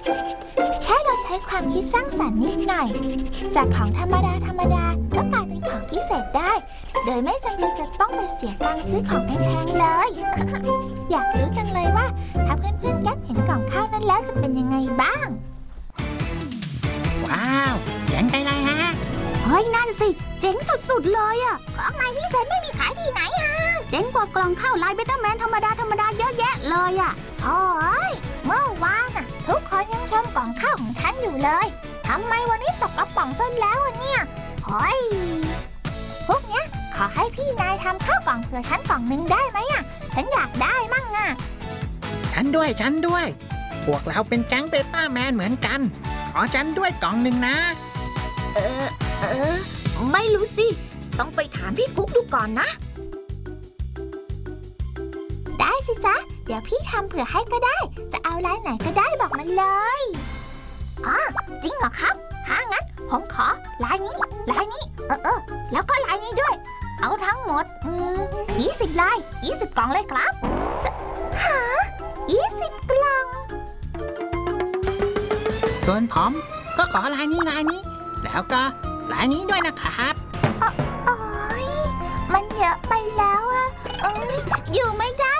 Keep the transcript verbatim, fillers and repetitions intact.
แค่เราใช้ความคิดสร้างสรรค์นิดหน่อยจากของธรรมดาธรรมดาก็กลายเป็นของพิเศษได้โดยไม่จำเป็นจะต้องไปเสียตังค์ซื้อของแพงๆเลย อยากรู้จังเลยว่าถ้าเพื่อนๆแก๊ปเห็นกล่องข้าวนั้นแล้วจะเป็นยังไงบ้างว้าวเจ๋งไปเลยฮะเฮ้ยนั่นสิเจ๋งสุดๆเลยอ่ะของนายพิเศษไม่มีขายที่ไหนอ่ะเจ๋งกว่ากล่องข้าวลายเบต้าแมนธรรมดาธรรมดาเยอะแยะเลยอ่ะโอ้ยเมื่อวานน่ะทุกคนยังชมกล่องข้าวของฉันอยู่เลยทำไมวันนี้ตกกระป๋องซะแล้วเนี่ยเฮ้ยพวกเนี้ยขอให้พี่นายทำข้าวกล่องเผื่อฉันกล่องหนึ่งได้ไหมอ่ะฉันอยากได้มั่งอ่ะฉันด้วยฉันด้วยพวกเราเป็นแก๊งเบต้าแมนเหมือนกันขอฉันด้วยกล่องหนึ่งนะเออเออไม่รู้สิต้องไปถามพี่กุ๊กดูก่อนนะได้สิจ๊ะเดี๋ยวพี่ทำเผื่อให้ก็ได้จะเอาลายไหนก็ได้บอกมันเลยอ๋อจริงเหรอครับถ้างั้นผมขอลายนี้ลายนี้เออเออแล้วก็ลายนี้ด้วยเอาทั้งหมดอืมยี่สิบลายยี่สิบกล่องเลยครับจะหายี่สิบกล่องส่วนผมก็ขอลายนี้ลายนี้แล้วก็ลายนี้ด้วยนะครับโอ๊ยมันเยอะไปแล้วอะเอ้ยอยู่ไม่ได้